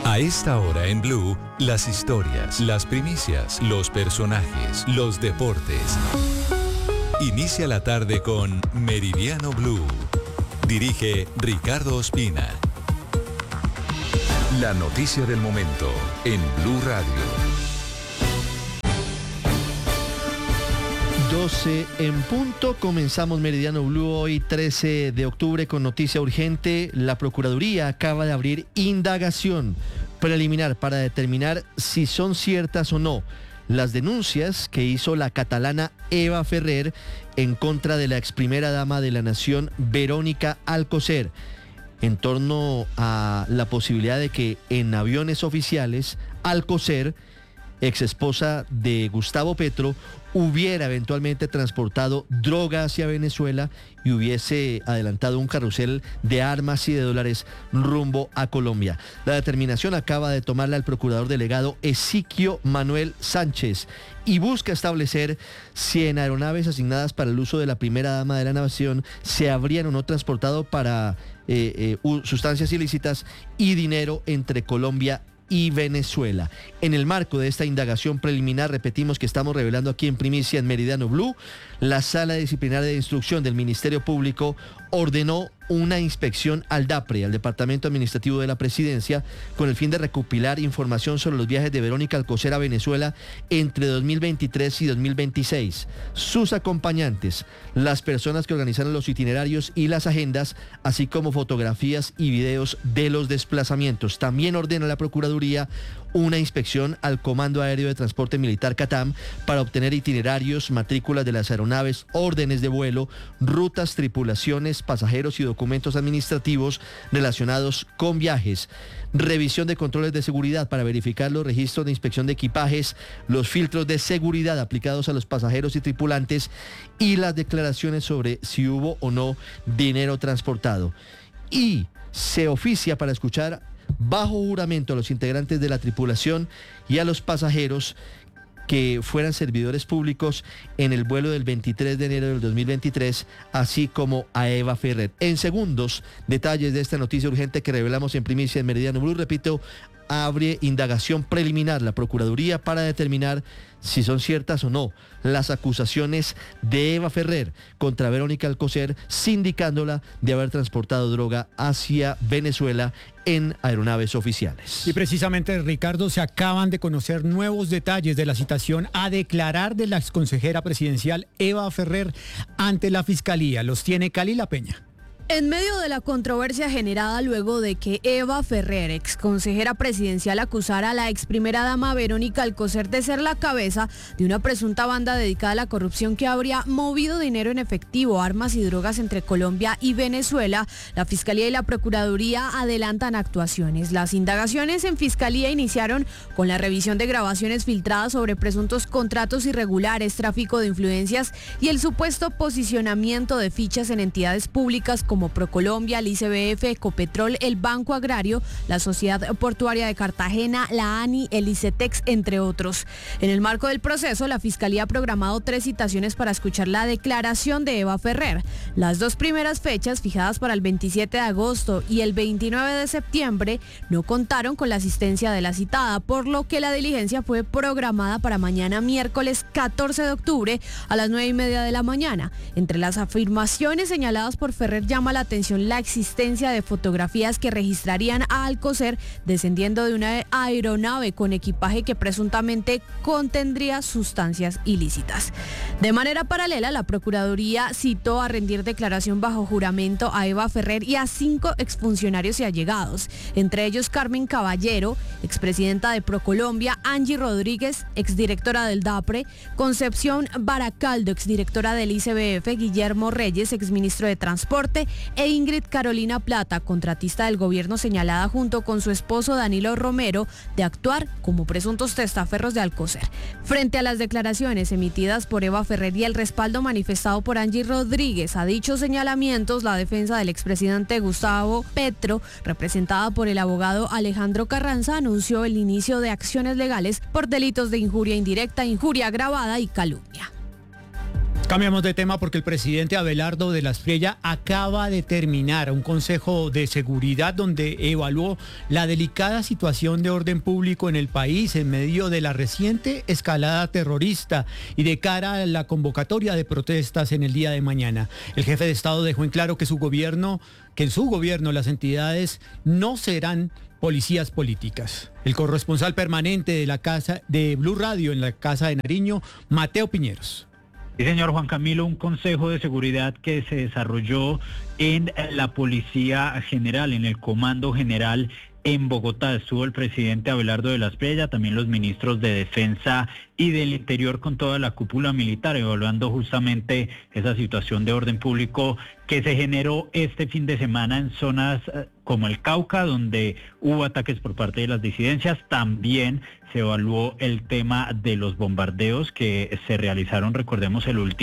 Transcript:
A esta hora en Blue, las historias, las primicias, los personajes, los deportes. Inicia la tarde con Meridiano Blue. Dirige Ricardo Ospina. La noticia del momento en Blue Radio. 12 en punto, comenzamos Meridiano Blue hoy 13 de octubre con noticia urgente. La Procuraduría acaba de abrir indagación preliminar para determinar si son ciertas o no las denuncias que hizo la catalana Eva Ferrer en contra de la ex primera dama de la Nación, Verónica Alcocer, en torno a la posibilidad de que en aviones oficiales Alcocer, ex esposa de Gustavo Petro, hubiera eventualmente transportado droga hacia Venezuela y hubiese adelantado un carrusel de armas y de dólares rumbo a Colombia. La determinación acaba de tomarla el procurador delegado Ezequiel Manuel Sánchez y busca establecer si en aeronaves asignadas para el uso de la primera dama de la Nación se habrían o no transportado para sustancias ilícitas y dinero entre Colombia y Venezuela. En el marco de esta indagación preliminar, repetimos que estamos revelando aquí en primicia en Meridiano Blue, la Sala Disciplinaria de Instrucción del Ministerio Público ordenó una inspección al DAPRE, al Departamento Administrativo de la Presidencia, con el fin de recopilar información sobre los viajes de Verónica Alcocer a Venezuela entre 2023 y 2026, sus acompañantes, las personas que organizaron los itinerarios y las agendas, así como fotografías y videos de los desplazamientos. También ordena la Procuraduría una inspección al Comando Aéreo de Transporte Militar CATAM para obtener itinerarios, matrículas de las aeronaves, órdenes de vuelo, rutas, tripulaciones, pasajeros y documentos administrativos relacionados con viajes, revisión de controles de seguridad para verificar los registros de inspección de equipajes, los filtros de seguridad aplicados a los pasajeros y tripulantes y las declaraciones sobre si hubo o no dinero transportado. Y se oficia para escuchar bajo juramento a los integrantes de la tripulación y a los pasajeros que fueran servidores públicos en el vuelo del 23 de enero del 2023, así como a Eva Ferrer. En segundos, detalles de esta noticia urgente que revelamos en primicia en Meridiano Blue. Repito, abre indagación preliminar la Procuraduría para determinar si son ciertas o no las acusaciones de Eva Ferrer contra Verónica Alcocer, sindicándola de haber transportado droga hacia Venezuela en aeronaves oficiales. Y precisamente, Ricardo, se acaban de conocer nuevos detalles de la citación a declarar de la exconsejera presidencial Eva Ferrer ante la Fiscalía. Los tiene Cali La Peña. En medio de la controversia generada luego de que Eva Ferrer, ex consejera presidencial, acusara a la ex primera dama Verónica Alcocer de ser la cabeza de una presunta banda dedicada a la corrupción que habría movido dinero en efectivo, armas y drogas entre Colombia y Venezuela, la Fiscalía y la Procuraduría adelantan actuaciones. Las indagaciones en Fiscalía iniciaron con la revisión de grabaciones filtradas sobre presuntos contratos irregulares, tráfico de influencias y el supuesto posicionamiento de fichas en entidades públicas como Procolombia, el ICBF, Ecopetrol, el Banco Agrario, la Sociedad Portuaria de Cartagena, la ANI, el ICETEX, entre otros. En el marco del proceso, la Fiscalía ha programado 3 citaciones para escuchar la declaración de Eva Ferrer. Las 2 primeras fechas, fijadas para el 27 de agosto y el 29 de septiembre, no contaron con la asistencia de la citada, por lo que la diligencia fue programada para mañana miércoles 14 de octubre a las 9:30 de la mañana. Entre las afirmaciones señaladas por Ferrer llama la atención la existencia de fotografías que registrarían a Alcocer descendiendo de una aeronave con equipaje que presuntamente contendría sustancias ilícitas. De manera paralela, la Procuraduría citó a rendir declaración bajo juramento a Eva Ferrer y a 5 exfuncionarios y allegados, entre ellos Carmen Caballero, expresidenta de Procolombia, Angie Rodríguez, exdirectora del DAPRE, Concepción Baracaldo, exdirectora del ICBF, Guillermo Reyes, exministro de Transporte, e Ingrid Carolina Plata, contratista del gobierno, señalada junto con su esposo Danilo Romero de actuar como presuntos testaferros de Alcocer. Frente a las declaraciones emitidas por Eva Ferrer y el respaldo manifestado por Angie Rodríguez a dichos señalamientos, la defensa del expresidente Gustavo Petro, representada por el abogado Alejandro Carranza, anunció el inicio de acciones legales por delitos de injuria indirecta, injuria agravada y calumnia. Cambiamos de tema porque el presidente Abelardo de la Espriella acaba de terminar un consejo de seguridad donde evaluó la delicada situación de orden público en el país en medio de la reciente escalada terrorista y de cara a la convocatoria de protestas en el día de mañana. El jefe de Estado dejó en claro que en su gobierno las entidades no serán policías políticas. El corresponsal permanente de la casa de Blue Radio en la Casa de Nariño, Mateo Piñeros. Sí, señor Juan Camilo, un consejo de seguridad que se desarrolló en la Policía General, en el Comando General en Bogotá. Estuvo el presidente Abelardo de la Espriella, también los ministros de Defensa y del Interior con toda la cúpula militar, evaluando justamente esa situación de orden público que se generó este fin de semana en zonas como el Cauca, donde hubo ataques por parte de las disidencias. También se evaluó el tema de los bombardeos que se realizaron, recordemos, el último